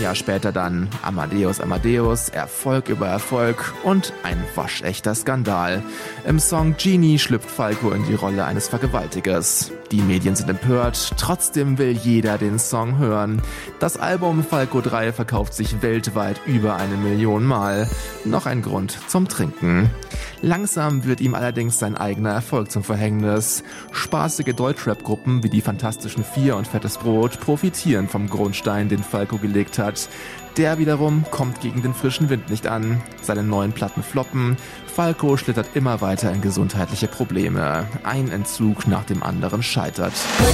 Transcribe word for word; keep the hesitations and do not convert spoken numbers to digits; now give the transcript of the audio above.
Jahr später dann Amadeus Amadeus, Erfolg über Erfolg und ein waschechter Skandal. Im Song Genie schlüpft Falco in die Rolle eines Vergewaltigers. Die Medien sind empört, trotzdem will jeder den Song hören. Das Album Falco drei verkauft sich weltweit über eine Million Mal. Noch ein Grund zum Trinken. Langsam wird ihm allerdings sein eigener Erfolg zum Verhängnis. Spaßige Deutschrap-Gruppen wie die Fantastischen Vier und Fettes Brot profitieren vom Grundstein, den Falco gelegt hat. Der wiederum kommt gegen den frischen Wind nicht an. Seine neuen Platten floppen. Falco schlittert immer weiter in gesundheitliche Probleme. Ein Entzug nach dem anderen scheitert.